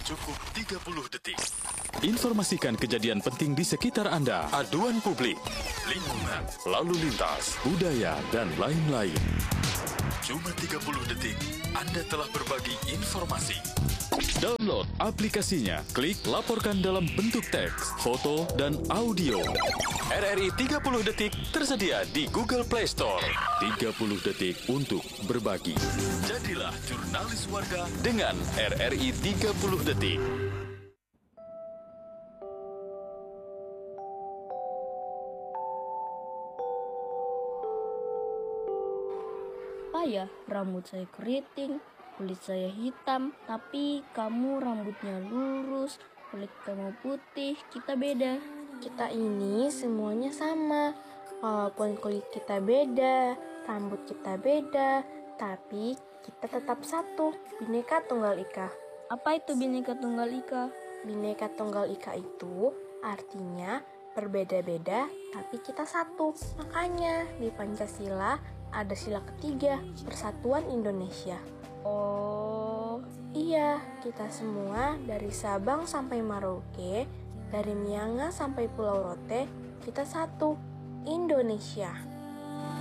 Cukup 30 detik. Informasikan kejadian penting di sekitar Anda. Aduan publik, lingkungan, lalu lintas, budaya, dan lain-lain. Cuma 30 detik, Anda telah berbagi informasi. Download aplikasinya. Klik laporkan dalam bentuk teks, foto, dan audio. RRI 30 detik tersedia di Google Play Store. 30 detik untuk berbagi. Jadilah jurnalis warga dengan RRI 30 detik. Apa ya, rambut saya keriting, kulit saya hitam, tapi kamu rambutnya lurus, kulit kamu putih, kita beda. Kita ini semuanya sama, walaupun kulit kita beda, rambut kita beda, tapi kita tetap satu, Bhinneka Tunggal Ika. Apa itu Bhinneka Tunggal Ika? Bhinneka Tunggal Ika itu artinya berbeda-beda, tapi kita satu. Makanya di Pancasila ada sila ketiga, Persatuan Indonesia. Oh, iya, kita semua dari Sabang sampai Merauke, dari Miangas sampai Pulau Rote, kita satu, Indonesia.